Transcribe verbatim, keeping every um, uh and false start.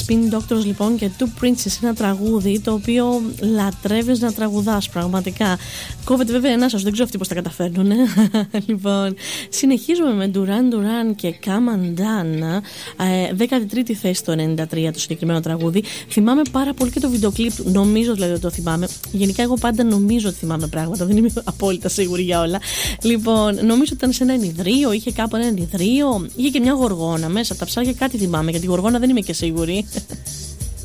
Spin Doctors λοιπόν και Two Princes, ένα τραγούδι το οποίο λατρεύεις να τραγουδάς πραγματικά. Κόβεται βέβαια ένα σας, δεν ξέρω αυτοί πώς τα καταφέρνουν. Λοιπόν, συνεχίζουμε με Duran Duran και Come Undone, ε, δέκατη τρίτη θέση το ενενήντα τρία το συγκεκριμένο τραγούδι. Θυμάμαι πάρα πολύ και το βίντεο κλιπ του, νομίζω δηλαδή ότι το θυμάμαι. Γενικά εγώ πάντα νομίζω ότι θυμάμαι πράγματα, δεν είμαι απόλυτα σίγουρη για όλα. Λοιπόν, νομίζω ότι ήταν σε ένα ενιδρίο, είχε κάπου ένα ενιδρίο, είχε και μια γοργόνα μέσα από τα ψάρια, κάτι θυμάμαι, γιατί η γοργόνα δεν είμαι και σίγουρη.